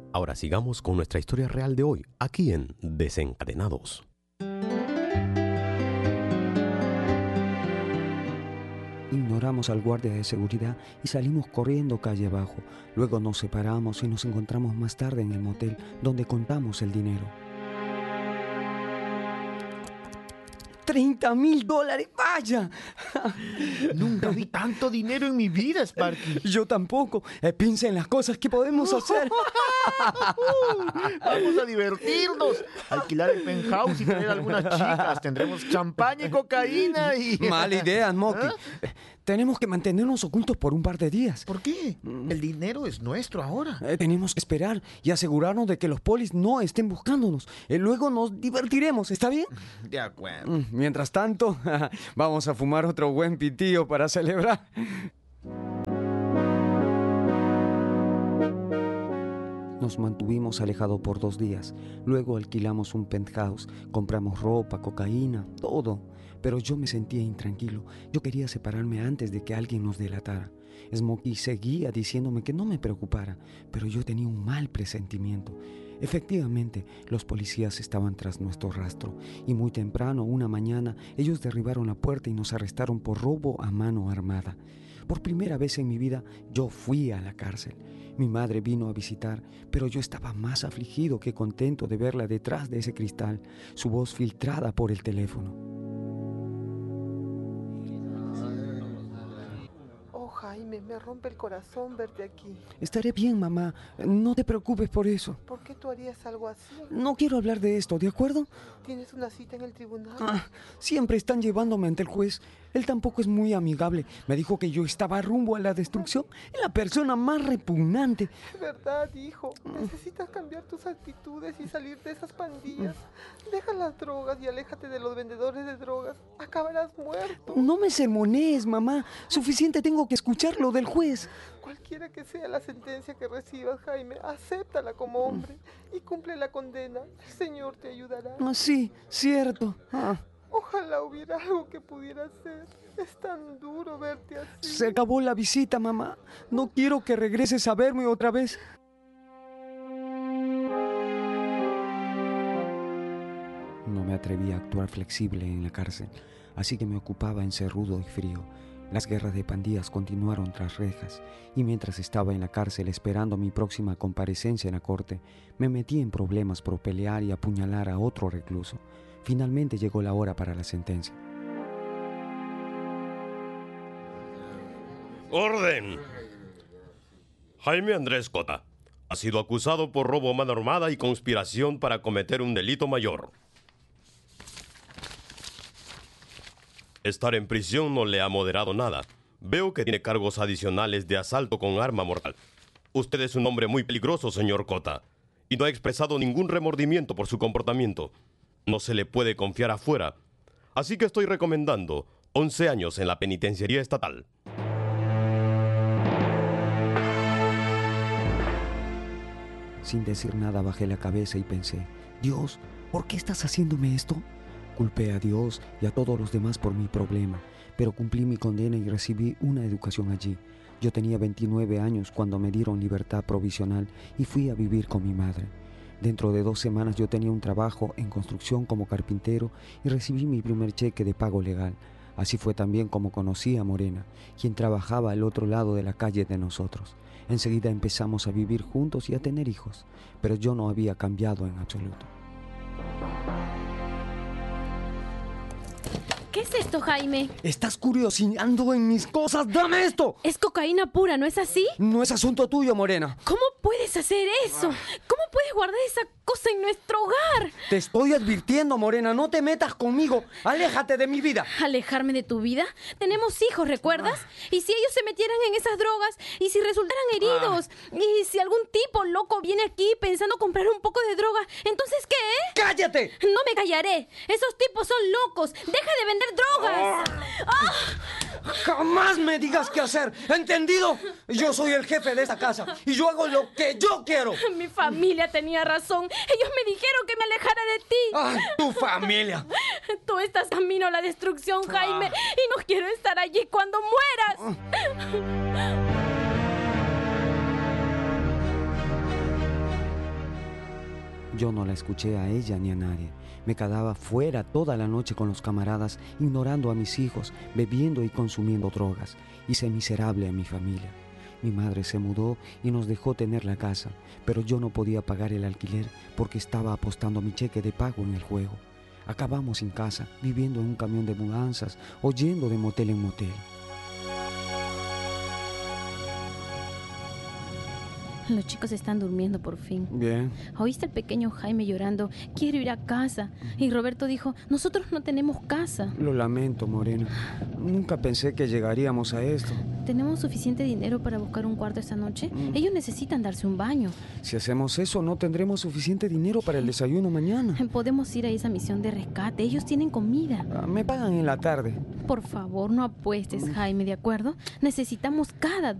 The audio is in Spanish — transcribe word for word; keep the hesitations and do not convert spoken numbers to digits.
Ahora sigamos con nuestra historia real de hoy, aquí en Desencadenados. Ignoramos al guardia de seguridad y salimos corriendo calle abajo. Luego nos separamos y nos encontramos más tarde en el motel donde contamos el dinero. ¡treinta mil dólares! ¡Vaya! Nunca vi tanto dinero en mi vida, Sparky. Yo tampoco. Eh, piensa en las cosas que podemos hacer. Vamos a divertirnos, alquilar el penthouse y traer algunas chicas. Tendremos champaña y cocaína y... Mala idea, Smokey. ¿Eh? Tenemos que mantenernos ocultos por un par de días. ¿Por qué? El dinero es nuestro ahora. Eh, tenemos que esperar y asegurarnos de que los polis no estén buscándonos. Eh, luego nos divertiremos, ¿está bien? De acuerdo. Mm, mientras tanto, vamos a fumar otro buen pitillo para celebrar. Nos mantuvimos alejados por dos días. Luego alquilamos un penthouse, compramos ropa, cocaína, todo. Pero yo me sentía intranquilo. Yo quería separarme antes de que alguien nos delatara. Smokey seguía diciéndome que no me preocupara, pero yo tenía un mal presentimiento. Efectivamente, los policías estaban tras nuestro rastro y muy temprano, una mañana, ellos derribaron la puerta y nos arrestaron por robo a mano armada. Por primera vez en mi vida, yo fui a la cárcel. Mi madre vino a visitar, pero yo estaba más afligido que contento de verla detrás de ese cristal, su voz filtrada por el teléfono. Jaime, me rompe el corazón verte aquí. Estaré bien, mamá. No te preocupes por eso. ¿Por qué tú harías algo así? No quiero hablar de esto, ¿de acuerdo? ¿Tienes una cita en el tribunal? Ah, siempre están llevándome ante el juez. Él tampoco es muy amigable. Me dijo que yo estaba rumbo a la destrucción. Es la persona más repugnante. Es verdad, hijo. Necesitas cambiar tus actitudes y salir de esas pandillas. Deja las drogas y aléjate de los vendedores de drogas. Acabarás muerto. No me sermonees, mamá. Suficiente tengo que escuchar lo del juez. Cualquiera que sea la sentencia que recibas, Jaime, acéptala como hombre y cumple la condena. El Señor te ayudará. Ah, sí, cierto. Ah. Ojalá hubiera algo que pudiera hacer. Es tan duro verte así. Se acabó la visita, mamá. No quiero que regreses a verme otra vez. No me atreví a actuar flexible en la cárcel, así que me ocupaba en ser rudo y frío. Las guerras de pandillas continuaron tras rejas, y mientras estaba en la cárcel esperando mi próxima comparecencia en la corte, me metí en problemas por pelear y apuñalar a otro recluso. Finalmente llegó la hora para la sentencia. ¡Orden! Jaime Andrés Cota ha sido acusado por robo a mano armada y conspiración para cometer un delito mayor. Estar en prisión no le ha moderado nada. Veo que tiene cargos adicionales de asalto con arma mortal. Usted es un hombre muy peligroso, señor Cota, y no ha expresado ningún remordimiento por su comportamiento. No se le puede confiar afuera. Así que estoy recomendando once años en la penitenciaría estatal. Sin decir nada bajé la cabeza y pensé, Dios, ¿por qué estás haciéndome esto? Culpé a Dios y a todos los demás por mi problema, pero cumplí mi condena y recibí una educación allí. Yo tenía veintinueve años cuando me dieron libertad provisional y fui a vivir con mi madre. Dentro de dos semanas yo tenía un trabajo en construcción como carpintero y recibí mi primer cheque de pago legal. Así fue también como conocí a Morena, quien trabajaba al otro lado de la calle de nosotros. Enseguida empezamos a vivir juntos y a tener hijos, pero yo no había cambiado en absoluto. ¿Qué es esto, Jaime? ¿Estás curioseando en mis cosas? ¡Dame esto! Es cocaína pura, ¿no es así? No es asunto tuyo, Morena. ¿Cómo puedes hacer eso? ¿Cómo puedes guardar esa cosa en nuestro hogar? Te estoy advirtiendo, Morena, no te metas conmigo. Aléjate de mi vida. ¿Alejarme de tu vida? Tenemos hijos, ¿recuerdas? ¿Y si ellos se metieran en esas drogas? ¿Y si resultaran heridos? ¿Y si algún tipo loco viene aquí pensando comprar un poco de droga? ¿Entonces qué? ¡Cállate! No me callaré. Esos tipos son locos. Deja de vender drogas. ¡Ah! Jamás me digas qué hacer, ¿entendido? Yo soy el jefe de esta casa y yo hago lo que yo quiero. Mi familia tenía razón. Ellos me dijeron que me alejara de ti. ¡Ay, tu familia! Tú estás camino a la destrucción, Jaime, y no quiero estar allí cuando mueras. Yo no la escuché a ella ni a nadie. Me quedaba fuera toda la noche con los camaradas, ignorando a mis hijos, bebiendo y consumiendo drogas. Hice miserable a mi familia. Mi madre se mudó y nos dejó tener la casa, pero yo no podía pagar el alquiler porque estaba apostando mi cheque de pago en el juego. Acabamos sin casa, viviendo en un camión de mudanzas o yendo de motel en motel. Los chicos están durmiendo por fin. Bien. ¿Oíste al pequeño Jaime llorando? Quiero ir a casa. Y Roberto dijo, nosotros no tenemos casa. Lo lamento, Morena. Nunca pensé que llegaríamos a esto. ¿Tenemos suficiente dinero para buscar un cuarto esta noche? Mm. Ellos necesitan darse un baño. Si hacemos eso, no tendremos suficiente dinero para el desayuno mañana. Podemos ir a esa misión de rescate. Ellos tienen comida. Ah, me pagan en la tarde. Por favor, no apuestes, Jaime, ¿de acuerdo? Necesitamos cada